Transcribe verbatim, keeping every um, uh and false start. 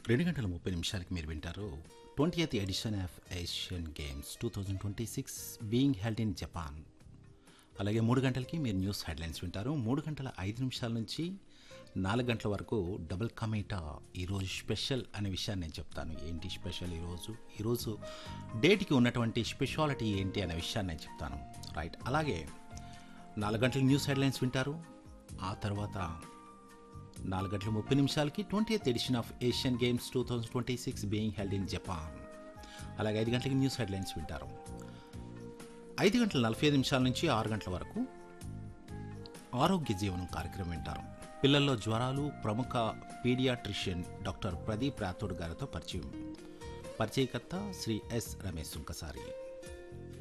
రెండు గంటల ముప్పై నిమిషాలకి మీరు వింటారు twentieth edition of Asian games two thousand twenty six being held in Japan. అలాగే మూడు గంటలకి మీరు న్యూస్ హెడ్లైన్స్ వింటారు. మూడు గంటల ఐదు నిమిషాల నుంచి నాలుగు గంటల వరకు డబుల్ కమీటా. ఈరోజు స్పెషల్ అనే విషయాన్ని నేను చెప్తాను. ఏంటి స్పెషల్ ఈరోజు ఈరోజు డేట్కి ఉన్నటువంటి స్పెషాలిటీ ఏంటి అనే విషయాన్ని నేను చెప్తాను. రైట్. అలాగే నాలుగు గంటల న్యూస్ హెడ్లైన్స్ వింటారు. ఆ తర్వాత నాలుగు గంటల ముప్పై నిమిషాలకి twentieth edition of Asian games two thousand twenty six being held in Japan. అలాగే ఐదు గంటలకి న్యూస్ హెడ్లైన్స్ వింటారు. ఐదు గంటల నలభై ఐదు నిమిషాల నుంచి ఆరు గంటల వరకు ఆరోగ్య జీవనం కార్యక్రమం వింటారు. పిల్లల్లో జ్వరాలు ప్రముఖ పీడియాట్రిషియన్ డాక్టర్ ప్రదీప్ రాథోడ్ గారితో పరిచయం. పరిచయకర్త శ్రీ ఎస్ రమేష్ సుంకసారి.